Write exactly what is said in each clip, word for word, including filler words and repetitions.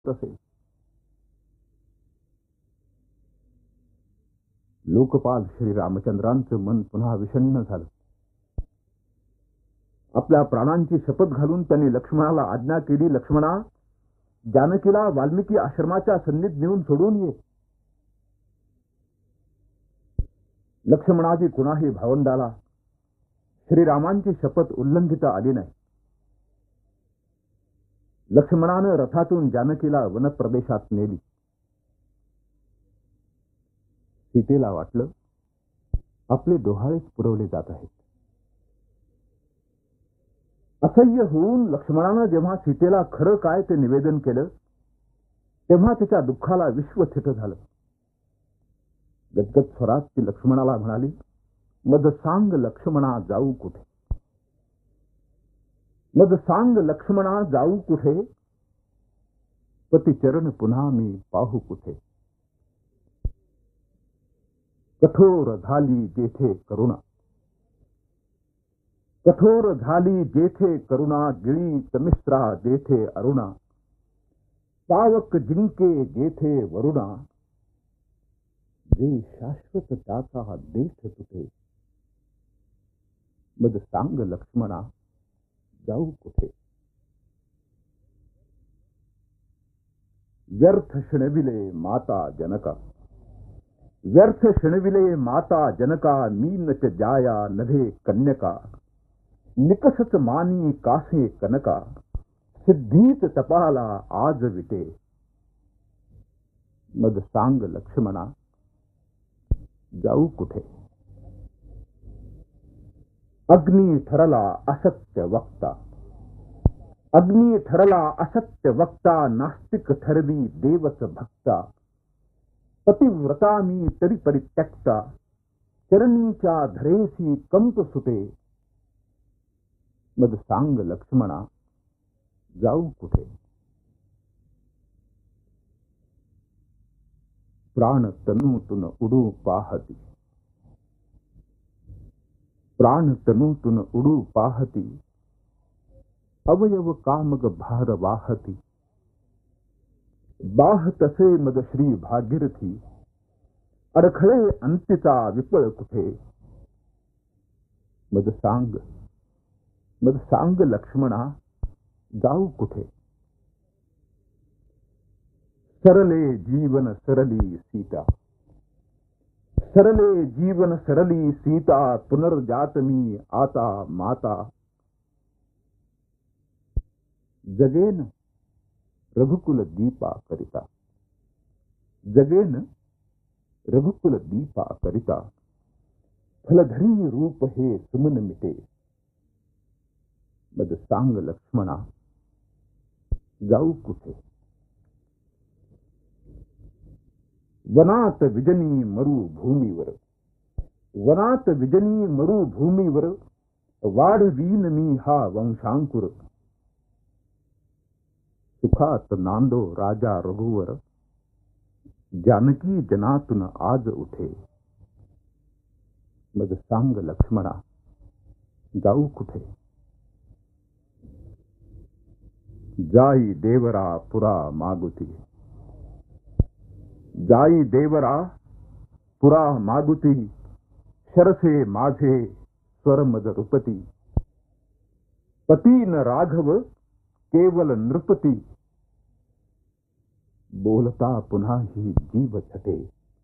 तसे लोकपाल श्री रामचंद्रांचं मन पुन्हा विषण्ण झालं. आपल्या प्राणांची शपथ घालून त्यांनी लक्ष्मणाला आज्ञा केली, लक्ष्मणा, जानकीला वाल्मिकी आश्रमाच्या सन्नीत नेऊन सोडून ये. लक्ष्मणाची कुणाही भावंडाला श्रीरामांची शपथ उल्लंघिता आली नाही. लक्ष्मणानं रथातून जानकीला वनप्रदेशात नेली. सीतेला वाटलं आपले डोहाळेच पुरवले जात आहेत. असह्य होऊन लक्ष्मणानं जेव्हा सीतेला खरं काय ते निवेदन केलं तेव्हा तिच्या दुःखाला विश्व थिट झालं. गदगद स्वरात ती लक्ष्मणाला म्हणाली, मद सांग लक्ष्मणा जाऊ कुठे, मद सांग लक्ष्मणा जाऊ कुठे, पती चरण पुन्हा मी पाहू कुठे. कठोर झाली जेथे करुणा, कठोर झाली जेथे करुणा, गिळी तमिश्रा जेथे अरुणा, पावक जिंके जेथे वरुणा, जे शाश्वत त्याचा देश तुटे, मद सांग लक्ष्मणा जाऊ कुठे. व्यर्थ शिणविले माता जनका, व्यर्थ शिणविले माता जनका, मीनच जाया नभे कन्यका, निकसच मानी कासे कनका, सिद्धीत तपाला आज विटे, मद सांग लक्ष्मणा जाऊ कुठे. अग्नी ठरला असत्य वक्ता, अग्नी ठरला असत्य वक्ता, नास्तिक ठरवी देवच भक्ता, पतिव्रता मी तरी परित्यक्ता, चरणीच्या धरेसी कंप सुटे, मद सांग लक्ष्मणा जाऊ कुठे. प्राण तनूतून उडू पाहती, प्राण तनूतून उडू पाहती, अवयव कामग भार वाहती, बाह तसे मग श्री भागीरथी, अडखळे अंतीचा विपळ कुठे, मद सांग, मग सांग लक्ष्मणा जाऊ कुठे. सरले जीवन सरली सीता, सरले जीवन सरली सीता, पुनर्जात मी आता माता, जगेन रघुकुल दीपा करिता, जगेन रघुकुल दीपा करिता, फलधरी रूप हे सुमन मिटे, मद सांग लक्ष्मणा जाऊ कुठे. वनात विजनी मरु भूमीवर, वनात विजनी मरु भूमीवर, वाढवीन मी हा वंशांकुर, सुखात नांदो राजा रघुवर, जानकी जनातून आज उठे, मग सांग लक्ष्मणा जाऊ कुठे. जाई देवरा पुरा मागुती, जाई देवरा पुरा मागुती, शरसे माझे स्वरमद रुपती, पतीन राघव केवल नृपती, बोलता पुन्हा ही जीव छटे,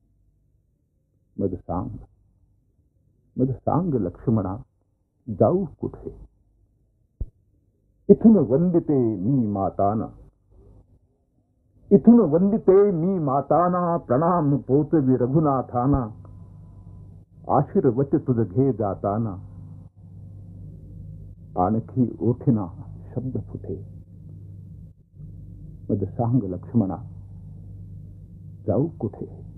मद सांग, मद सांग लक्ष्मणा जाऊ कुठे. इथून वंदिते मी माताना, इथून वंदिते मी माताना, प्रणाम पोचवी रघुनाथाना, आशीर्वच तुझ घे जाताना, आणखी ओठिना शब्द फुटे, मद सांग लक्ष्मणा जाऊ कुठे.